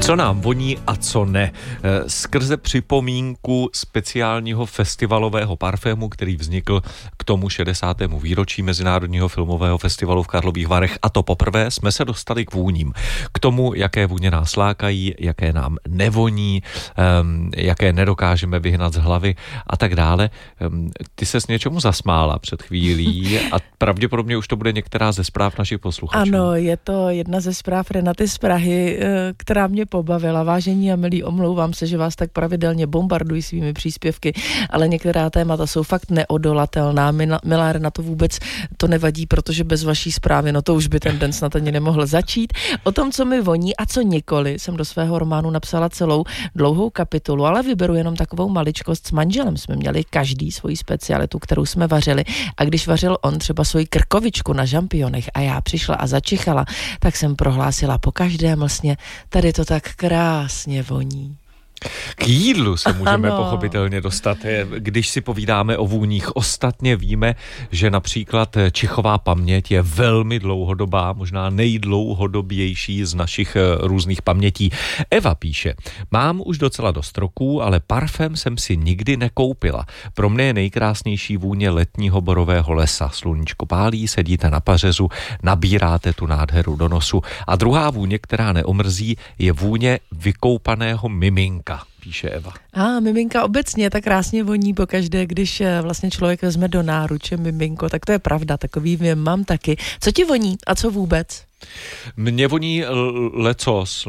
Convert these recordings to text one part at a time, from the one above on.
Co nám voní a co ne. Skrze připomínku speciálního festivalového parfému, který vznikl k tomu 60. výročí Mezinárodního filmového festivalu v Karlových Varech, a to poprvé, jsme se dostali k vůním. K tomu, jaké vůně nás lákají, jaké nám nevoní, jaké nedokážeme vyhnat z hlavy a tak dále. Ty ses něčemu zasmála před chvílí a pravděpodobně už to bude některá ze zpráv našich posluchačů. Ano, je to jedna ze zpráv Renaty z Prahy, která mě pobavila. Vážení a milí, omlouvám se, že vás tak pravidelně bombardují svými příspěvky, ale některá témata jsou fakt neodolatelná. Milá Renato, vůbec to nevadí, protože bez vaší zprávy, no to už by ten den snad ani nemohl začít. O tom, co mi voní a co nikoli, jsem do svého románu napsala celou dlouhou kapitolu, ale vyberu jenom takovou maličkost. S manželem jsme měli každý svoji specialitu, kterou jsme vařili, a když vařil on třeba svoji krkovičku na žampionech a já přišla a začichala, tak jsem prohlásila po každé mlsně, tady to tak krásně voní. K jídlu se můžeme pochopitelně dostat, když si povídáme o vůních. Ostatně víme, že například čichová paměť je velmi dlouhodobá, možná nejdlouhodobější z našich různých pamětí. Eva píše, mám už docela dost roků, ale parfém jsem si nikdy nekoupila. Pro mě je nejkrásnější vůně letního borového lesa. Sluníčko pálí, sedíte na pařezu, nabíráte tu nádheru do nosu. A druhá vůně, která neomrzí, je vůně vykoupaného miminka, píše Eva. Miminka obecně tak krásně voní pokaždé, když vlastně člověk vezme do náruče miminko, tak to je pravda, takový mám taky. Co ti voní a co vůbec? Mně voní lecos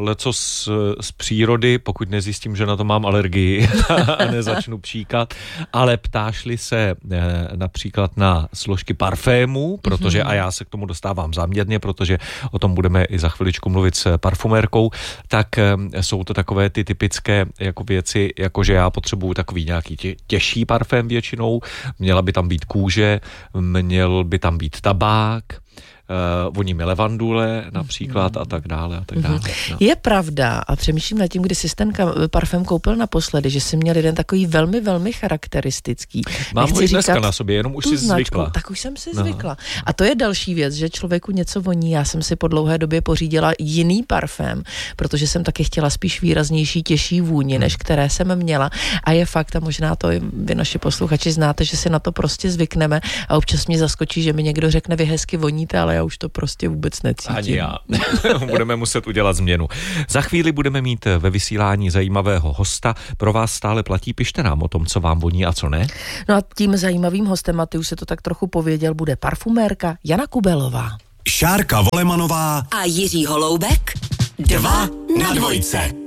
z přírody, pokud nezjistím, že na to mám alergii a nezačnu pšíkat, ale ptáš-li se například na složky parfému, protože, a já se k tomu dostávám záměrně, protože o tom budeme i za chviličku mluvit s parfumérkou, tak jsou to takové ty typické jako věci, jakože já potřebuju takový nějaký těžší parfém většinou, měla by tam být kůže, měl by tam být tabák, voní mi levandule například a tak dále. No. Je pravda, a přemýšlím nad tím, kdy jsi ten parfém koupil naposledy, že jsi měl jeden takový velmi, velmi charakteristický. Mám ho i dneska na sobě, jenom už si zvykla. Tak už jsem si zvykla. A to je další věc, že člověku něco voní. Já jsem si po dlouhé době pořídila jiný parfém, protože jsem taky chtěla spíš výraznější, těžší vůni, než které jsem měla. A je fakt, a možná to vy naši posluchači znáte, že si na to prostě zvykneme a občas mě zaskočí, že mi někdo řekne, vy hezky voníte, ale já už to prostě vůbec necítím. Ani já. Budeme muset udělat změnu. Za chvíli budeme mít ve vysílání zajímavého hosta. Pro vás stále platí, pište nám o tom, co vám voní a co ne. No a tím zajímavým hostem, a ty už se to tak trochu pověděl, bude parfumérka Jana Kubelová. Šárka Volemanová a Jiří Holoubek 2 na 2.